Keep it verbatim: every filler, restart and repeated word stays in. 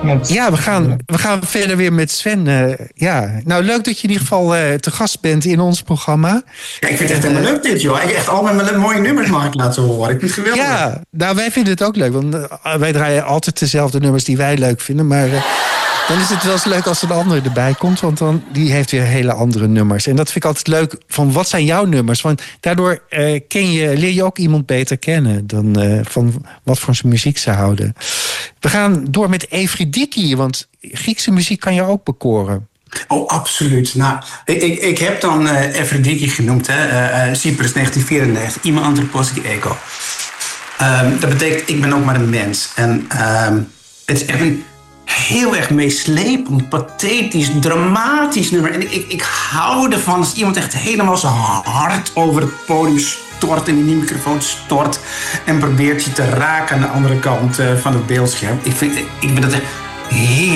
Ja, we gaan, we gaan verder weer met Sven. Uh, ja. Nou, leuk dat je in ieder geval uh, te gast bent in ons programma. Ja, ik vind het echt helemaal leuk dit, joh. Ik echt al mijn mooie nummers mag ik laten horen. Ik vind het geweldig. Ja, nou, wij vinden het ook leuk. Want uh, wij draaien altijd dezelfde nummers die wij leuk vinden. Maar uh, dan is het wel eens leuk als er een andere erbij komt. Want dan, die heeft weer hele andere nummers. En dat vind ik altijd leuk. Van wat zijn jouw nummers? Want daardoor uh, ken je, leer je ook iemand beter kennen. Dan uh, van wat voor zijn muziek ze houden. We gaan door met Efridiki. Want Griekse muziek kan je ook bekoren. Oh, absoluut. Nou, ik, ik, ik heb dan uh, Efridiki genoemd. Hè? Uh, Cyprus negentien vierennegentig. Ima Anthroposki Ego. Um, dat betekent, ik ben ook maar een mens. En um, het is echt een heel erg meeslepend, pathetisch, dramatisch nummer. En ik, ik, ik hou ervan als iemand echt helemaal zijn hart over het podium stort en in die microfoon stort en probeert je te raken aan de andere kant uh, van het beeldscherm. Ik vind, ik vind dat echt heel